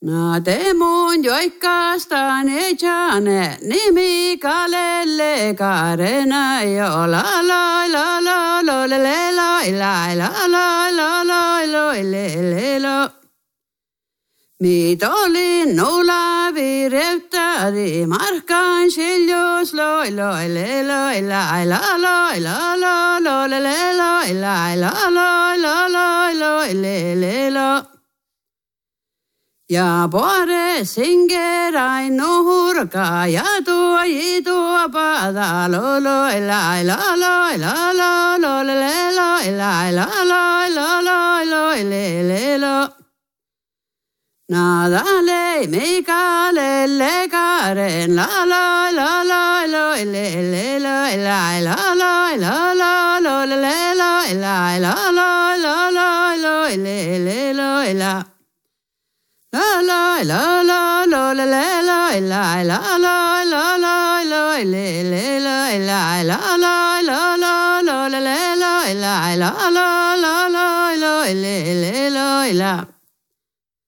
Na temun joikkaastaan ei jane, nimi kalelle karena jo la la la la lo le le la la la la la la lo le le lo. Mitolin nulla vireyttäri markkaan siljus loi loi le loi la la la la la lo le le loi la la la la la loi le le lo. Ja puore singerain nuhurka ja tuo jitua pada lo loi la la la la la lo le le loi la la la la la loi le le lo. Nada le mikalelle karen la la la la lo le le la la la la la la lo le le la la la la la la lo le le la la la la la lo le le la la la la la la lo le le la la la la la la lo le le la la la la la la lo le le la